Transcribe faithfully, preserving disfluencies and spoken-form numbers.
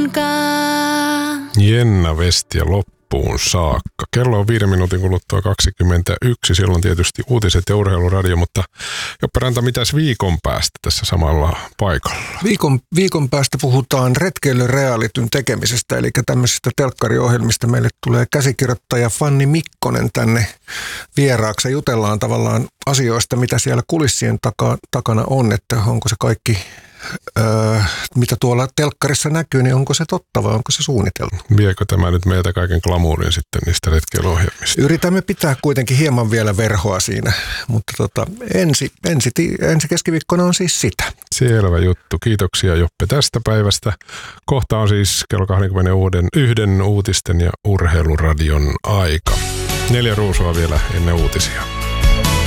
Radion.kaa. Jenna Vestia loppuun saakka. Kello on viiden minuutin kuluttua kaksikymmentäyksi. Silloin tietysti uutiset ja urheiluradio, mutta Joppe Ranta, mitäs viikon päästä tässä samalla paikalla? Viikon, viikon päästä puhutaan retkeilyrealityn tekemisestä, eli tämmöisistä telkkariohjelmista. Meille tulee käsikirjoittaja Fanni Mikkonen tänne vieraaksi. Jutellaan tavallaan asioista, mitä siellä kulissien taka, takana on, että onko se kaikki... Öö, mitä tuolla telkkarissa näkyy, niin onko se totta vai onko se suunniteltu? Viekö tämä nyt meiltä kaiken glamuurin sitten niistä retkeiluohjelmista? Yritämme pitää kuitenkin hieman vielä verhoa siinä, mutta tota, ensi, ensi, ensi keskiviikkona on siis sitä. Selvä juttu. Kiitoksia Joppe tästä päivästä. Kohta on siis kello kaksikymmentäyksi uutisten ja urheiluradion aika. Neljä ruusua vielä ennen uutisia.